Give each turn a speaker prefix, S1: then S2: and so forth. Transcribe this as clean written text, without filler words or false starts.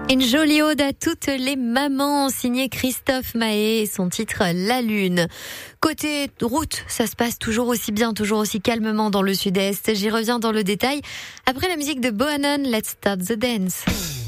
S1: Une jolie ode à toutes les mamans, signé Christophe Mahé et son titre La Lune. Côté route, ça se passe toujours aussi bien, toujours aussi calmement dans le sud-est. J'y reviens dans le détail après la musique de Bohannon, Let's Start the Dance.